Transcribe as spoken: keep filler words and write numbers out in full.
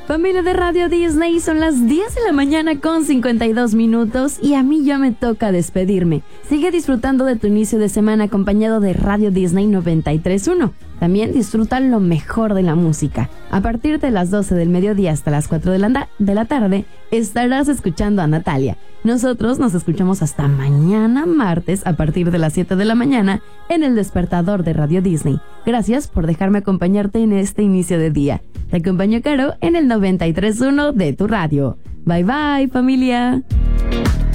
Familia de Radio Disney, son las diez de la mañana con cincuenta y dos minutos y a mí ya me toca despedirme. Sigue disfrutando de tu inicio de semana acompañado de Radio Disney noventa y tres punto uno. También disfruta lo mejor de la música. A partir de las doce del mediodía hasta las cuatro de la, de la tarde estarás escuchando a Natalia. Nosotros nos escuchamos hasta mañana martes a partir de las siete de la mañana en el despertador de Radio Disney. Gracias por dejarme acompañarte en este inicio de día. Te acompaño Caro en el noventa y tres punto uno de tu radio. Bye bye, familia.